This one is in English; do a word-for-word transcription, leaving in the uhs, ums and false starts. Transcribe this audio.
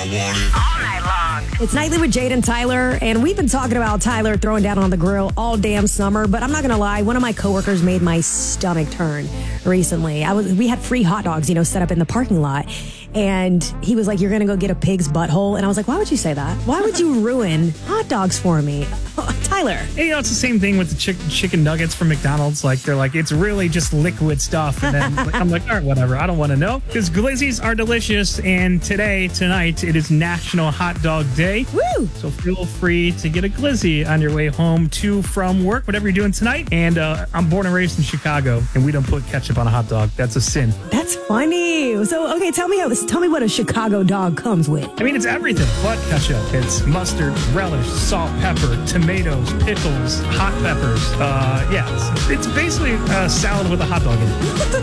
All night long. It's Nightly with Jade and Tyler, and we've been talking about Tyler throwing down on the grill all damn summer, but I'm not going to lie, one of my coworkers made my stomach turn recently. I was We had free hot dogs, you know, set up in the parking lot, and he was like, you're going to go get a pig's butthole, and I was like, why would you say that? Why would you ruin hot dogs for me? Tyler. Hey, you know, it's the same thing with the chick- chicken nuggets from McDonald's. Like, they're like, it's really just liquid stuff. And then like, I'm like, all right, whatever. I don't want to know. Because glizzies are delicious. And today, tonight, it is National Hot Dog Day. Woo! So feel free to get a glizzy on your way home to, from work, whatever you're doing tonight. And uh, I'm born and raised in Chicago, and we don't put ketchup on a hot dog. That's a sin. That's funny. So, okay, tell me how this, tell me what a Chicago dog comes with. I mean, it's everything but ketchup. It's mustard, relish, salt, pepper, tomatoes, pickles, hot peppers. Uh, yeah, it's, it's basically a salad with a hot dog in it. What the